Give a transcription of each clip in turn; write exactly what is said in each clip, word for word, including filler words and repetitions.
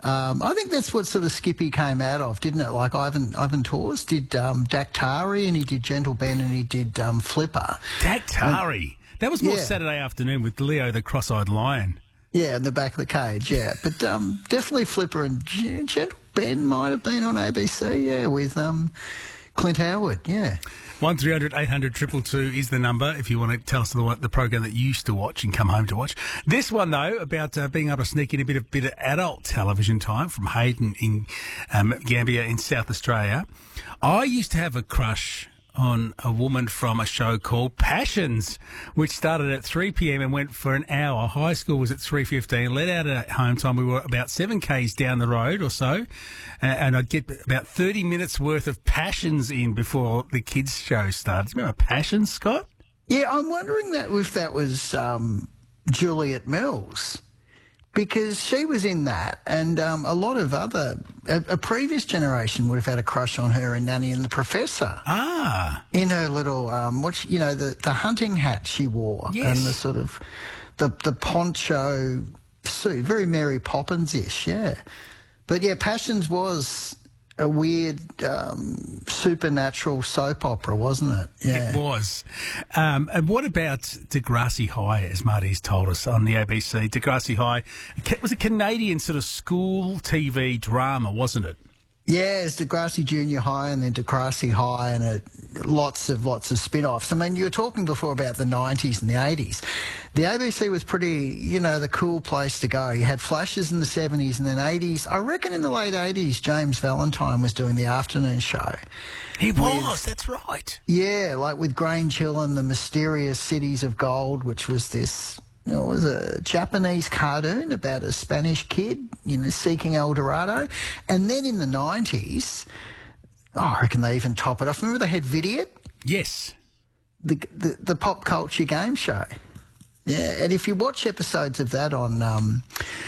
Um, I think that's what sort of Skippy came out of, didn't it? Like Ivan Ivan Tors did um, Daktari, and he did Gentle Ben, and he did um, Flipper. Daktari. That was more Yeah. Saturday afternoon with Leo the cross-eyed lion. Yeah, in the back of the cage, yeah. But um, definitely Flipper and G- Gentle Ben might have been on A B C, yeah, with um, Clint Howard, yeah. one three hundred eight hundred two two two is the number if you want to tell us the, the program that you used to watch and come home to watch. This one, though, about uh, being able to sneak in a bit of, bit of adult television time from Hayden in um, Gambia in South Australia. I used to have a crush on a woman from a show called Passions, which started at three p.m. and went for an hour. High school was at three fifteen. Let out at home time. We were about seven k's down the road or so, and I'd get about thirty minutes worth of Passions in before the kids' show started. Do you remember Passions, Scott? Yeah, I'm wondering that if that was um, Juliet Mills, because she was in that, and um, a lot of other, a, a previous generation would have had a crush on her in Nanny and the Professor. Ah. In her little, um, what you know, the, the hunting hat she wore, Yes. and the sort of, the the poncho suit, very Mary Poppins-ish, yeah. But yeah, Passions was a weird um, supernatural soap opera, wasn't it? Yeah. It was. Um, and what about Degrassi High, as Marty's told us on the A B C? Degrassi High it was a Canadian sort of school T V drama, wasn't it? Yeah, it's Degrassi Junior High and then Degrassi High, and it, lots of lots of spin-offs. I mean, you were talking before about the nineties and the eighties. The A B C was pretty, you know, the cool place to go. You had flashes in the seventies and then eighties. I reckon in the late eighties, James Valentine was doing the afternoon show. He was, that's right. Yeah, like with Grange Hill and the Mysterious Cities of Gold, which was this, you know, it was a Japanese cartoon about a Spanish kid, you know, seeking El Dorado. And then in the nineties, oh, I reckon they even top it off. Remember they had Vidiot, Yes. the, the the pop culture game show. Yeah, and if you watch episodes of that on um,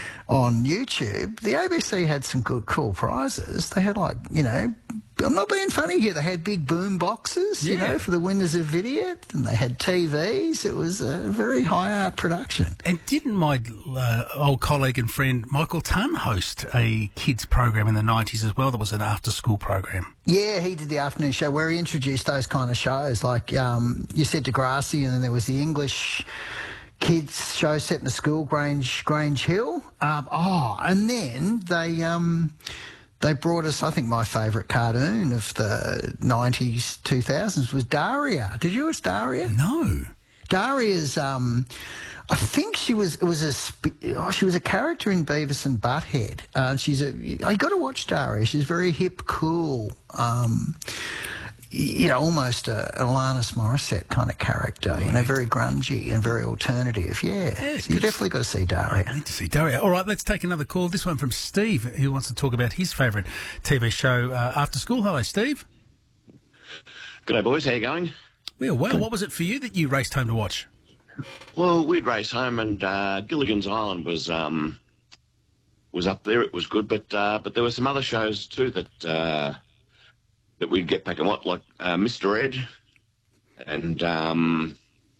on YouTube, the A B C had some good, cool prizes. They had like, you know, I'm not being funny here. They had big boom boxes, you Yeah. know, for the winners of Vidiot, and they had T Vs. It was a very high art production. And didn't my uh, old colleague and friend Michael Tunn host a kids program in the nineties as well that was an after-school program? Yeah, he did the afternoon show where he introduced those kind of shows. Like um, you said, Degrassi, and then there was the English kids show set in a school, Grange Grange Hill. Um, oh, and then they um, they brought us, I think my favourite cartoon of the nineties, two thousands was Daria. Did you watch Daria? No. Daria's, um, I think she was it was a sp- oh, she was a character in Beavis and Butthead. Uh, she's a I got to watch Daria. She's very hip, cool. Um, you know, almost a Alanis Morissette kind of character. You know, very grungy and very alternative. Yeah, Yeah, so you definitely got to see I Daria. need to see Daria. All right, let's take another call. This one from Steve, who wants to talk about his favourite T V show uh, after school. Hello, Steve. G'day, boys. How you going? Well, well, what was it for you that you raced home to watch? Well, we'd race home, and uh, Gilligan's Island was um, was up there. It was good, but uh, but there were some other shows too that uh, that we'd get back and watch, like uh, Mister Ed, and um,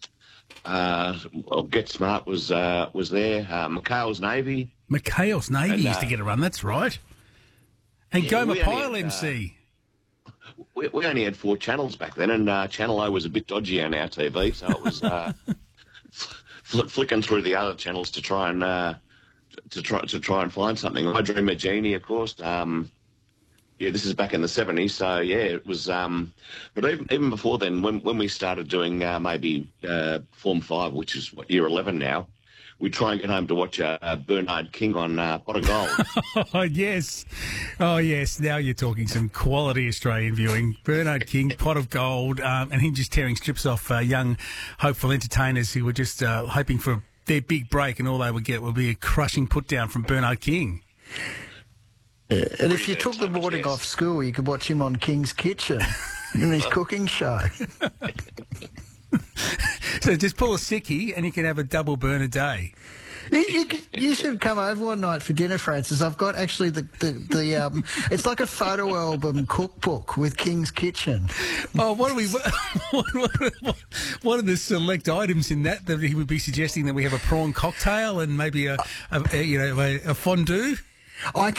uh, well, Get Smart was uh, was there. Uh, McHale's Navy. McHale's Navy And, used to uh, get a run, that's right. And yeah, Goma we only Pile had, uh, M C. We, we only had four channels back then, and uh, Channel O was a bit dodgy on our T V, so it was uh, fl- flicking through the other channels to try and uh, to try to try and find something. I Dream of Jeannie, of course. Um, yeah, this is back in the seventies, so yeah, it was. Um, but even even before then, when when we started doing uh, maybe uh, Form Five, which is what year eleven now, we'd try and get home to watch uh, Bernard King on uh, Pot of Gold. Oh, yes. Oh, yes. Now you're talking some quality Australian viewing. Bernard King, Pot of Gold, um, and him just tearing strips off uh, young, hopeful entertainers who were just uh, hoping for their big break, and all they would get would be a crushing put down from Bernard King. Yeah. And if you Yeah, took so the much, morning yes. off school, you could watch him on King's Kitchen in his cooking show. So just pull a sickie and you can have a double burn a day. You, you, you should come over one night for dinner, Francis. I've got actually the, the, the um, it's like a photo album cookbook with King's Kitchen. Oh, what are we? What, what, what, what are the select items in that that he would be suggesting that we have a prawn cocktail and maybe a, a, a you know a, a fondue? I